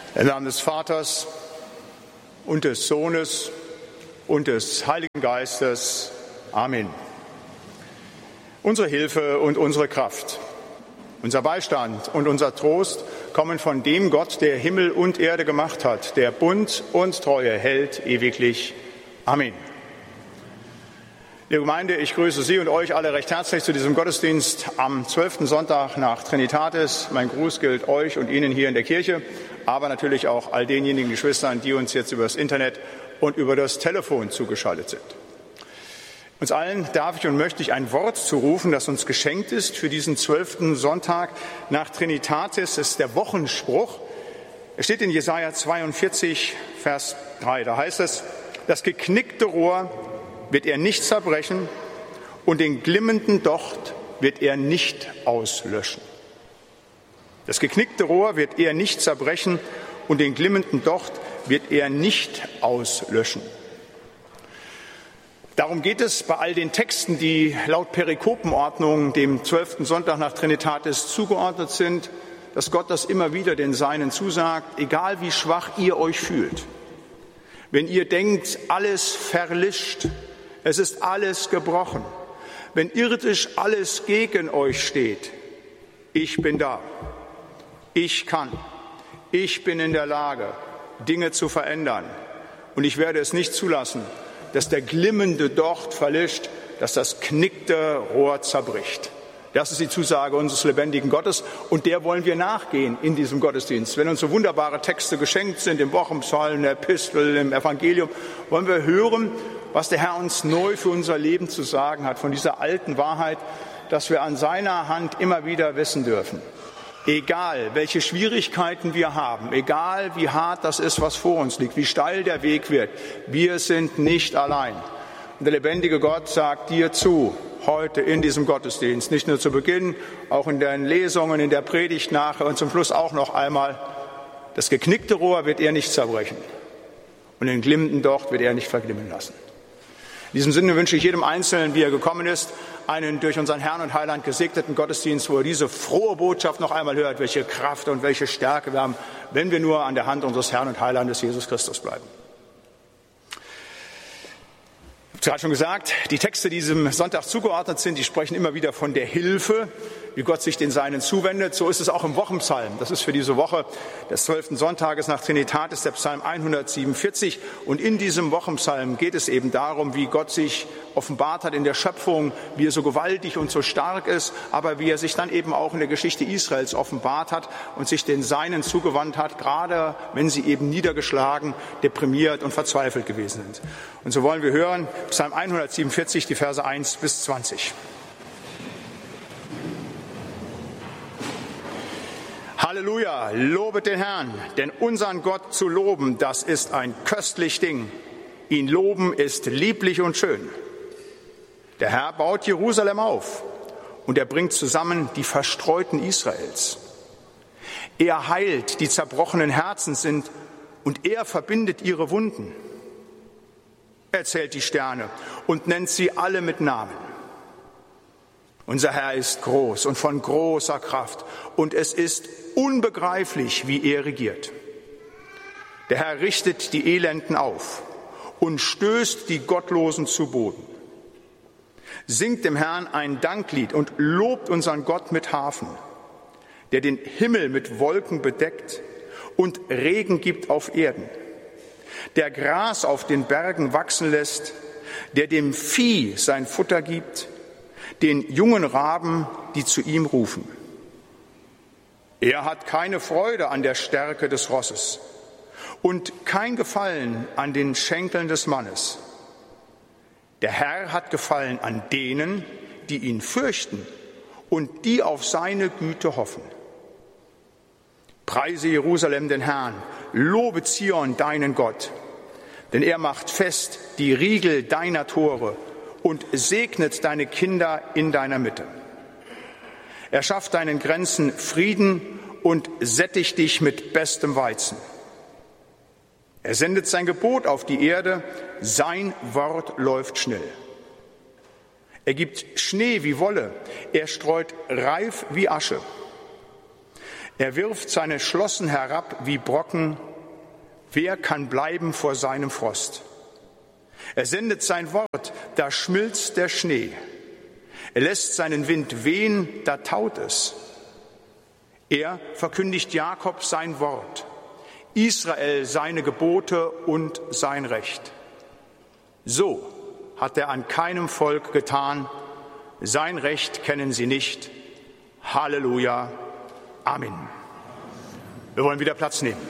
Im Namen des Vaters und des Sohnes und des Heiligen Geistes. Amen. Unsere Hilfe und unsere Kraft, unser Beistand und unser Trost kommen von dem Gott, der Himmel und Erde gemacht hat, der Bund und Treue hält ewiglich. Amen. Liebe Gemeinde, ich grüße Sie und euch alle recht herzlich zu diesem Gottesdienst am 12. Sonntag nach Trinitatis. Mein Gruß gilt euch und Ihnen hier in der Kirche, aber natürlich auch all denjenigen Geschwistern, die uns jetzt über das Internet und über das Telefon zugeschaltet sind. Uns allen darf ich und möchte ich ein Wort zurufen, das uns geschenkt ist für diesen 12. Sonntag nach Trinitatis. Es ist der Wochenspruch. Es steht in Jesaja 42, Vers 3. Da heißt es: Das geknickte Rohr wird er nicht zerbrechen und den glimmenden Docht wird er nicht auslöschen. Das geknickte Rohr wird er nicht zerbrechen und den glimmenden Docht wird er nicht auslöschen. Darum geht es bei all den Texten, die laut Perikopenordnung dem 12. Sonntag nach Trinitatis zugeordnet sind, dass Gott das immer wieder den Seinen zusagt, egal wie schwach ihr euch fühlt. Wenn ihr denkt, alles verlischt, es ist alles gebrochen, wenn irdisch alles gegen euch steht, ich bin da, ich kann, ich bin in der Lage, Dinge zu verändern und ich werde es nicht zulassen, dass der glimmende Docht verlischt, dass das knickte Rohr zerbricht. Das ist die Zusage unseres lebendigen Gottes und der wollen wir nachgehen in diesem Gottesdienst. Wenn uns so wunderbare Texte geschenkt sind, im Wochenpsalm, in der Epistel, im Evangelium, wollen wir hören, was der Herr uns neu für unser Leben zu sagen hat, von dieser alten Wahrheit, dass wir an seiner Hand immer wieder wissen dürfen. Egal, welche Schwierigkeiten wir haben, egal wie hart das ist, was vor uns liegt, wie steil der Weg wird, wir sind nicht allein. Und der lebendige Gott sagt dir zu, heute in diesem Gottesdienst, nicht nur zu Beginn, auch in den Lesungen, in der Predigt nachher und zum Schluss auch noch einmal: Das geknickte Rohr wird er nicht zerbrechen und den glimmenden Docht wird er nicht verglimmen lassen. In diesem Sinne wünsche ich jedem Einzelnen, wie er gekommen ist, einen durch unseren Herrn und Heiland gesegneten Gottesdienst, wo er diese frohe Botschaft noch einmal hört, welche Kraft und welche Stärke wir haben, wenn wir nur an der Hand unseres Herrn und Heilandes Jesus Christus bleiben. Ich habe gerade schon gesagt, die Texte, die diesem Sonntag zugeordnet sind, die sprechen immer wieder von der Hilfe, wie Gott sich den Seinen zuwendet. So ist es auch im Wochenpsalm. Das ist für diese Woche des 12. Sonntages nach Trinitatis der Psalm 147. Und in diesem Wochenpsalm geht es eben darum, wie Gott sich offenbart hat in der Schöpfung, wie er so gewaltig und so stark ist, aber wie er sich dann eben auch in der Geschichte Israels offenbart hat und sich den Seinen zugewandt hat, gerade wenn sie eben niedergeschlagen, deprimiert und verzweifelt gewesen sind. Und so wollen wir hören, Psalm 147, die Verse 1 bis 20. Halleluja, lobet den Herrn, denn unseren Gott zu loben, das ist ein köstlich Ding. Ihn loben ist lieblich und schön. Der Herr baut Jerusalem auf und er bringt zusammen die Verstreuten Israels. Er heilt, die zerbrochenen Herzen sind, und er verbindet ihre Wunden. Er zählt die Sterne und nennt sie alle mit Namen. Unser Herr ist groß und von großer Kraft, und es ist unbegreiflich, wie er regiert. Der Herr richtet die Elenden auf und stößt die Gottlosen zu Boden. Singt dem Herrn ein Danklied und lobt unseren Gott mit Harfen, der den Himmel mit Wolken bedeckt und Regen gibt auf Erden, der Gras auf den Bergen wachsen lässt, der dem Vieh sein Futter gibt, den jungen Raben, die zu ihm rufen. Er hat keine Freude an der Stärke des Rosses und kein Gefallen an den Schenkeln des Mannes. Der Herr hat Gefallen an denen, die ihn fürchten und die auf seine Güte hoffen. Preise Jerusalem den Herrn, lobe Zion deinen Gott, denn er macht fest die Riegel deiner Tore und segnet deine Kinder in deiner Mitte. Er schafft deinen Grenzen Frieden und sättigt dich mit bestem Weizen. Er sendet sein Gebot auf die Erde, sein Wort läuft schnell. Er gibt Schnee wie Wolle, er streut Reif wie Asche. Er wirft seine Schlossen herab wie Brocken. Wer kann bleiben vor seinem Frost? Er sendet sein Wort, da schmilzt der Schnee. Er lässt seinen Wind wehen, da taut es. Er verkündigt Jakob sein Wort, Israel seine Gebote und sein Recht. So hat er an keinem Volk getan. Sein Recht kennen sie nicht. Halleluja. Amen. Wir wollen wieder Platz nehmen.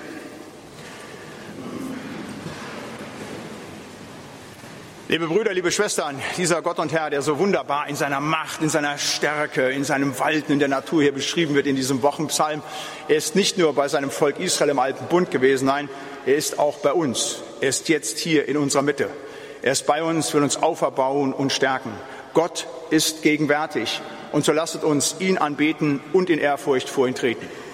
Liebe Brüder, liebe Schwestern, dieser Gott und Herr, der so wunderbar in seiner Macht, in seiner Stärke, in seinem Walten in der Natur hier beschrieben wird in diesem Wochenpsalm, er ist nicht nur bei seinem Volk Israel im Alten Bund gewesen, nein, er ist auch bei uns. Er ist jetzt hier in unserer Mitte. Er ist bei uns, will uns auferbauen und stärken. Gott ist gegenwärtig und so lasset uns ihn anbeten und in Ehrfurcht vor ihn treten.